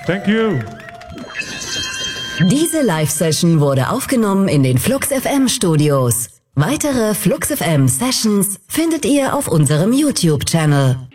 Thank you. Diese Live-Session wurde aufgenommen in den Flux FM Studios. Weitere Flux FM Sessions findet ihr auf unserem YouTube-Channel.